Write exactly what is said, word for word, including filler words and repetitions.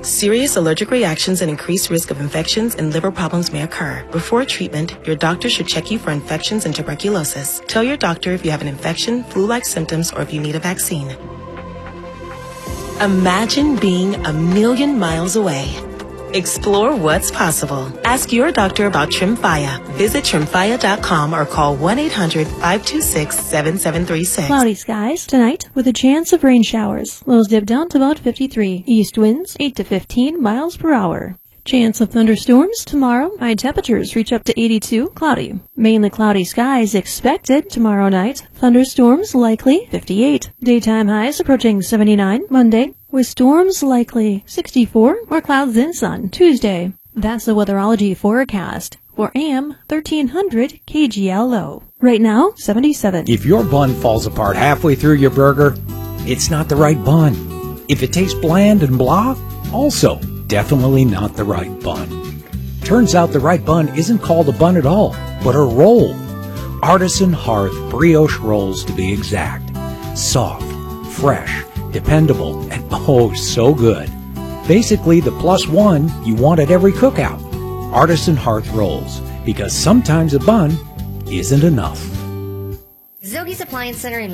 Serious allergic reactions and increased risk of infections and liver problems may occur. Before treatment, your doctor should check you for infections and tuberculosis. Tell your doctor if you have an infection, flu-like symptoms, or if you need a vaccine. Imagine being a million miles away. Explore what's possible. Ask your doctor about Tremfya. Visit tremfya dot com or call one eight hundred, five two six, seven seven three six. Cloudy skies tonight with a chance of rain showers. Lows dip down to about fifty-three. East winds eight to fifteen miles per hour. Chance of thunderstorms tomorrow. High temperatures reach up to eighty-two. Cloudy. Mainly cloudy skies expected tomorrow night. Thunderstorms likely fifty-eight. Daytime highs approaching seventy-nine. Monday with storms likely sixty-four or clouds and sun. Tuesday. That's the weatherology forecast for A M thirteen hundred K G L O. Right now, seventy-seven. If your bun falls apart halfway through your burger, it's not the right bun. If it tastes bland and blah, also definitely not the right bun. Turns out the right bun isn't called a bun at all, but a roll. Artisan Hearth brioche rolls to be exact. Soft, fresh, dependable, and oh so good. Basically the plus one you want at every cookout. Artisan Hearth rolls, because sometimes a bun isn't enough. Zogie's Appliance Center in